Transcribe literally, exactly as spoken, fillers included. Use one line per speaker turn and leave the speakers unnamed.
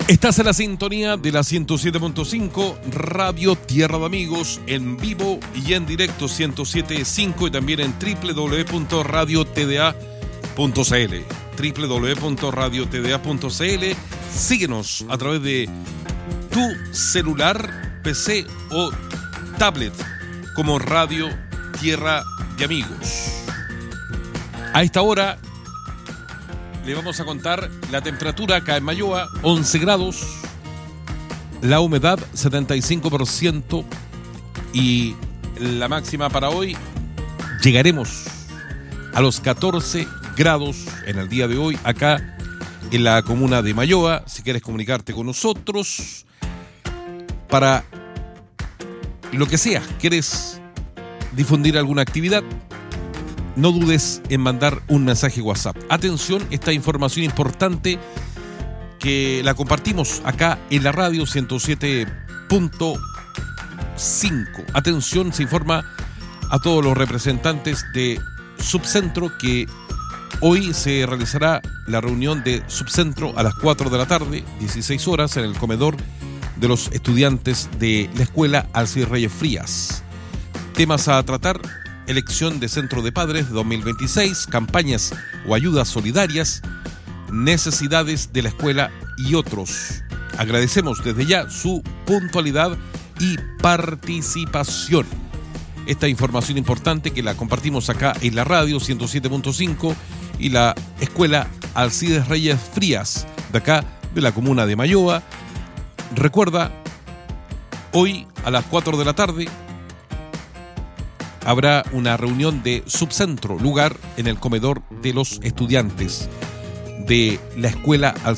Estás en la sintonía de la ciento siete punto cinco Radio Tierra de Amigos, en vivo y en directo ciento siete punto cinco y también en doble u doble u doble u punto radio t d a punto c l. doble u doble u doble u punto radio t d a punto c l. Síguenos a través de tu celular, P C o tablet como Radio Tierra de Amigos. A esta hora le vamos a contar la temperatura acá en Mayoa, once grados, la humedad setenta y cinco por ciento y la máxima para hoy llegaremos a los catorce grados en el día de hoy acá en la comuna de Mayoa. Si quieres comunicarte con nosotros para lo que sea, quieres difundir alguna actividad, no dudes en mandar un mensaje WhatsApp. Atención, esta información importante que la compartimos acá en la radio ciento siete punto cinco. Atención, se informa a todos los representantes de Subcentro que hoy se realizará la reunión de Subcentro a las cuatro de la tarde, dieciséis horas, en el comedor de los estudiantes de la escuela Alcides Reyes Frías. Temas a tratar: elección de centro de padres dos mil veintiséis, campañas o ayudas solidarias, necesidades de la escuela y otros. Agradecemos desde ya su puntualidad y participación. Esta información importante que la compartimos acá en la radio ciento siete punto cinco y la escuela Alcides Reyes Frías de acá de la comuna de Mayoa. Recuerda, hoy a las cuatro de la tarde habrá una reunión de Subcentro, lugar en el comedor de los estudiantes de la escuela Alcides